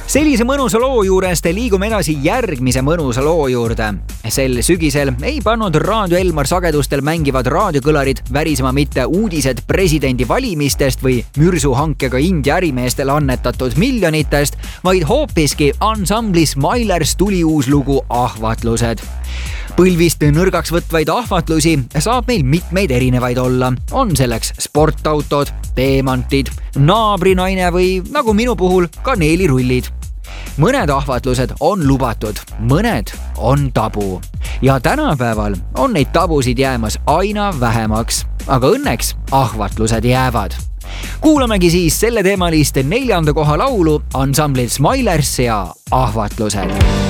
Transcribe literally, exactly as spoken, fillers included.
Sellise mõnusa loo juurest liigume edasi järgmise mõnusa loo juurde. Sel sügisel ei pannud Raadio Elmar sagedustel mängivad raadiokõlarid värisema mitte uudised presidendi valimistest või mürsuhankega India ärimeestele annetatud miljonitest, vaid hoopiski ansambli Smilers tuli uus lugu Ahvatlused. Põlvist nõrgaks võtvaid ahvatlusi saab meil mitmeid erinevaid olla. On selleks sportautod, teemantid, naabrinaine või nagu minu puhul kaneelirullid. Mõned ahvatlused on lubatud, mõned on tabu. Ja tänapäeval on neid tabusid jäämas aina vähemaks, aga õnneks ahvatlused jäävad. Kuulamegi siis selle teemalist neljanda koha laulu ansamblit Smilers ja Ahvatlused.